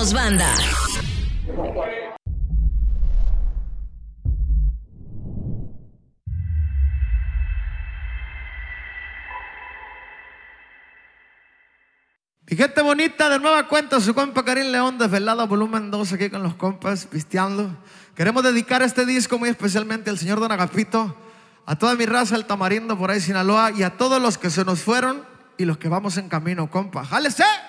Somos Banda. Mi gente bonita, de nueva cuenta su compa Karim León, Desvelado volumen 2, aquí con los compas, pisteando. Queremos dedicar este disco muy especialmente al señor Don Agapito, a toda mi raza, el Tamarindo por ahí Sinaloa, y a todos los que se nos fueron y los que vamos en camino, compa. ¡Jálese!